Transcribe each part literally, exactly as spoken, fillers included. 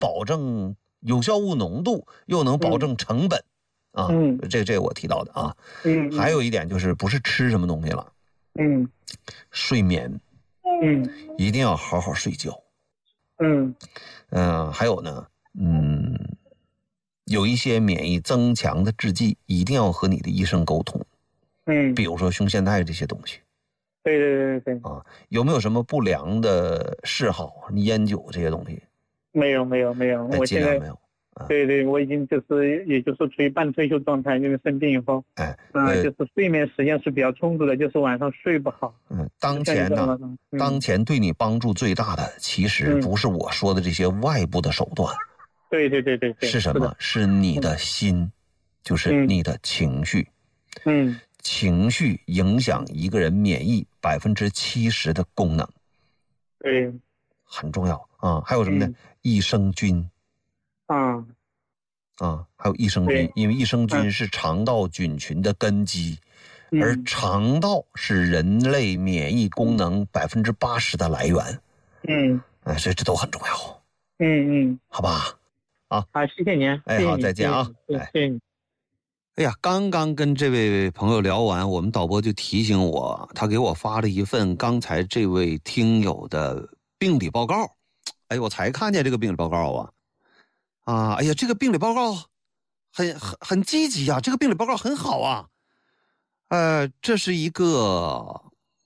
保证有效物浓度，又能保证成本、嗯、啊。嗯，这这我提到的啊。嗯，还有一点就是不是吃什么东西了，嗯，睡眠，嗯，一定要好好睡觉。嗯，嗯、呃，还有呢，嗯，有一些免疫增强的制剂，一定要和你的医生沟通。嗯，比如说胸腺肽这些东西。对对对对啊，有没有什么不良的嗜好？你烟酒这些东西？没有没有没有，我现在没有。啊、对对，我已经就是也就是处于半退休状态，因为生病以后，哎，啊、呃，就是睡眠时间是比较充足的，就是晚上睡不好。嗯，当前呢，嗯、当前对你帮助最大的，其实不是我说的这些外部的手段。对对对对对，是什么？是你的心，嗯、就是你的情绪。嗯。情绪影响一个人免疫百分之七十的功能，对，很重要啊。还有什么呢？嗯、益生菌，啊啊，还有益生菌，因为益生菌是肠道菌群的根基，嗯、而肠道是人类免疫功能百分之八十的来源。嗯，哎，所以这都很重要。嗯嗯，好吧，好，好，谢谢您，哎，好，再见啊，谢谢，谢谢你。哎呀，刚刚跟这位朋友聊完，我们导播就提醒我，他给我发了一份刚才这位听友的病理报告。哎，我才看见这个病理报告啊，啊，哎呀，这个病理报告很很很积极啊，这个病理报告很好啊。呃，这是一个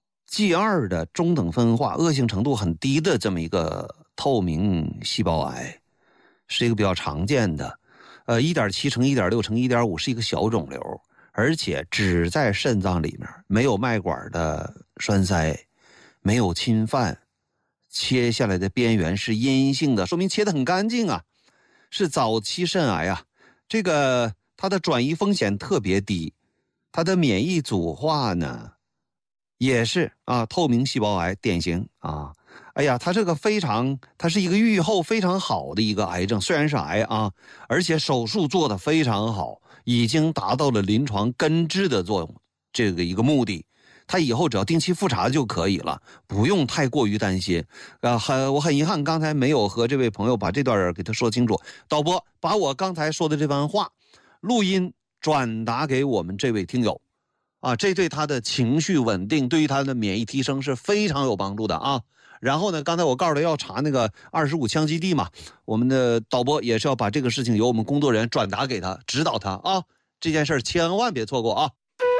G 二 的中等分化，恶性程度很低的这么一个透明细胞癌，是一个比较常见的。呃 一点七 乘 一点六 乘 一点五 是一个小肿瘤，而且只在肾脏里面，没有脉管的栓塞，没有侵犯，切下来的边缘是阴性的，说明切得很干净啊，是早期肾癌啊。这个它的转移风险特别低，它的免疫组化呢也是啊，透明细胞癌典型啊。哎呀，它这个非常，它是一个预后非常好的一个癌症，虽然是癌啊，而且手术做得非常好，已经达到了临床根治的作用，这个一个目的。它以后只要定期复查就可以了，不用太过于担心。啊，很我很遗憾，刚才没有和这位朋友把这段给他说清楚。导播把我刚才说的这番话录音转达给我们这位听友，啊，这对他的情绪稳定，对于他的免疫提升是非常有帮助的啊。然后呢，刚才我告诉他要查那个二十五枪基地嘛，我们的导播也是要把这个事情由我们工作人员转达给他，指导他啊，这件事千万别错过啊。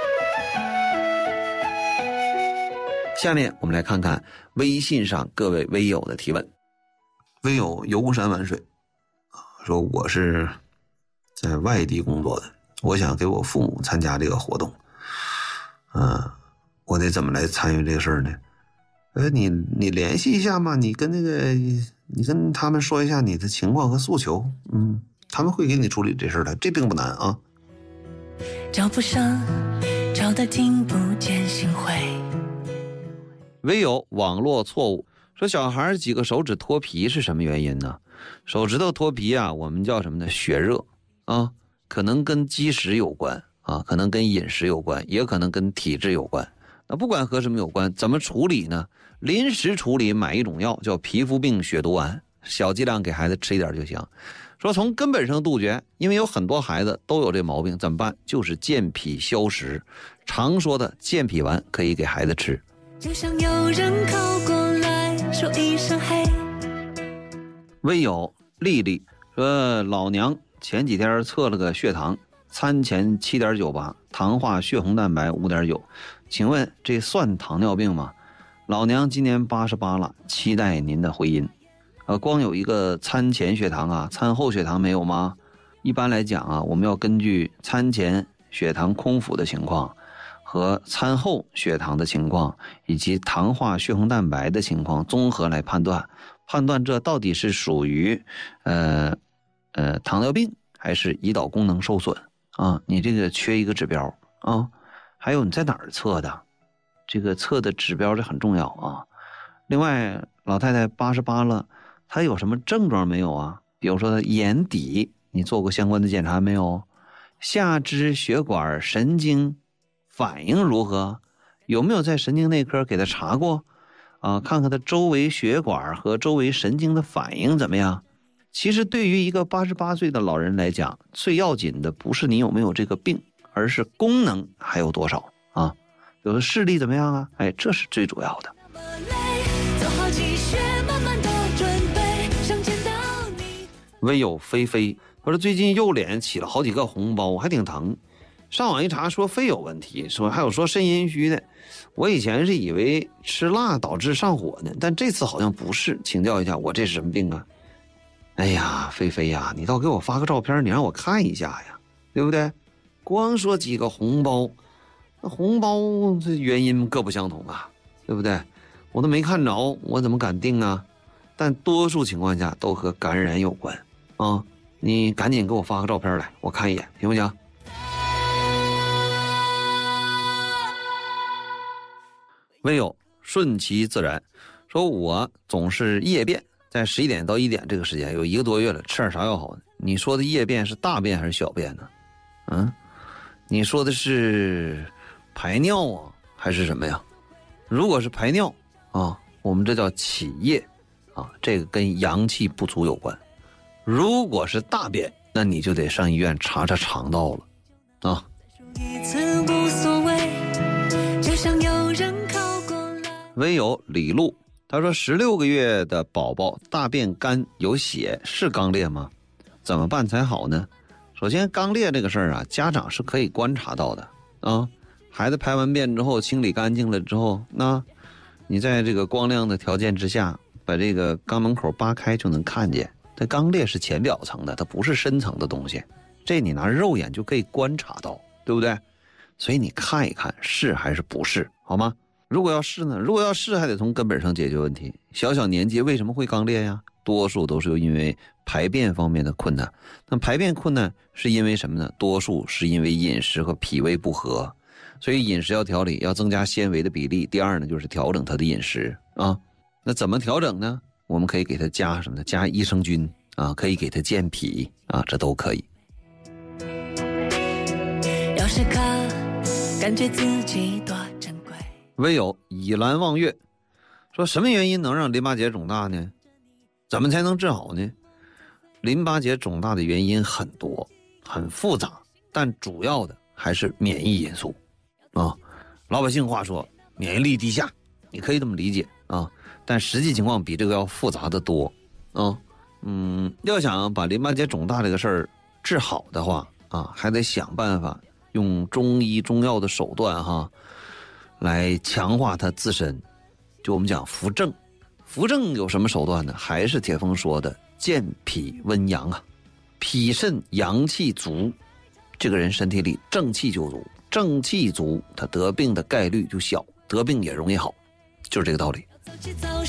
下面我们来看看微信上各位微友的提问。微友游山玩水说，我是在外地工作的，我想给我父母参加这个活动，嗯，我得怎么来参与这个事儿呢？呃，你你联系一下嘛，你跟那个你跟他们说一下你的情况和诉求，嗯，他们会给你处理这事儿的，这并不难啊。找不上，找得听不见心灰。唯有网络错误说，小孩几个手指脱皮是什么原因呢？手指头脱皮啊，我们叫什么呢？血热啊，可能跟积食有关啊，可能跟饮食有关，也可能跟体质有关。那不管和什么有关，怎么处理呢？临时处理，买一种药叫皮肤病血毒丸，小剂量给孩子吃一点就行。说从根本上杜绝，因为有很多孩子都有这毛病，怎么办？就是健脾消食，常说的健脾丸可以给孩子吃。就像有人靠过来说一声嘿。微友丽丽说，老娘前几天测了个血糖，餐前 七点九八， 糖化血红蛋白 五点九， 请问这算糖尿病吗？老娘今年八十八了，期待您的回音。呃，光有一个餐前血糖啊，餐后血糖没有吗？一般来讲啊，我们要根据餐前血糖空腹的情况和餐后血糖的情况以及糖化血红蛋白的情况综合来判断，判断这到底是属于呃呃糖尿病还是胰岛功能受损啊？你这个缺一个指标啊。还有你在哪儿测的？这个测的指标这很重要啊。另外，老太太八十八了，她有什么症状没有啊？比如说她眼底，你做过相关的检查没有？下肢血管神经反应如何？有没有在神经内科给她查过啊？看看她周围血管和周围神经的反应怎么样？ 其实对于一个八十八岁的老人来讲，最要紧的不是你有没有这个病，而是功能还有多少啊？有的视力怎么样啊？哎，这是最主要的。唯有菲菲，我说最近右脸起了好几个红包，还挺疼。上网一查说肺有问题，说还有说肾阴虚的。我以前是以为吃辣导致上火呢，但这次好像不是。请教一下，我这是什么病啊？哎呀，菲菲呀，你倒给我发个照片，你让我看一下呀，对不对？光说几个红包，那红包这原因各不相同啊，对不对？我都没看着，我怎么敢定啊？但多数情况下都和感染有关啊！你赶紧给我发个照片来，我看一眼，行不行？唯有顺其自然，说我总是夜便。在十一点到一点这个时间有一个多月了，吃点啥药好呢？你说的夜便是大便还是小便呢？嗯，你说的是排尿啊还是什么呀？如果是排尿啊，我们这叫起夜啊，这个跟阳气不足有关。如果是大便，那你就得上医院查查肠道了啊。唯有李璐，他说十六个月的宝宝大便干有血是肛裂吗？怎么办才好呢？首先肛裂这个事儿啊，家长是可以观察到的啊。孩子排完便之后清理干净了之后，那你在这个光亮的条件之下把这个肛门口扒开就能看见。这肛裂是浅表层的，它不是深层的东西，这你拿肉眼就可以观察到，对不对？所以你看一看是还是不是，好吗？如果要是呢？如果要是还得从根本上解决问题。小小年纪为什么会肛裂呀？多数都是因为排便方面的困难。那排便困难是因为什么呢？多数是因为饮食和脾胃不和，所以饮食要调理，要增加纤维的比例。第二呢，就是调整他的饮食啊。那怎么调整呢？我们可以给他加什么呢？加益生菌啊，可以给他健脾啊，这都可以。要是看，感觉自己多珍贵。唯有以兰望月，说什么原因能让淋巴结肿大呢？怎么才能治好呢？淋巴结肿大的原因很多，很复杂，但主要的还是免疫因素啊。老百姓话说，免疫力低下，你可以这么理解啊。但实际情况比这个要复杂的多啊。嗯，要想把淋巴结肿大这个事儿治好的话啊，还得想办法用中医中药的手段哈，来强化它自身。就我们讲扶正，扶正有什么手段呢？还是铁峰说的健脾温阳啊，脾肾阳气足，这个人身体里正气就足，正气足，他得病的概率就小，得病也容易好，就是这个道理。